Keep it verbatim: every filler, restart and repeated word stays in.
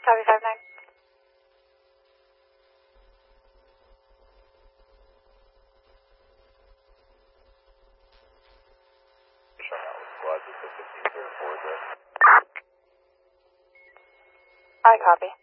Copy five nine. Squad, just a fifteen thirty-four, I copy.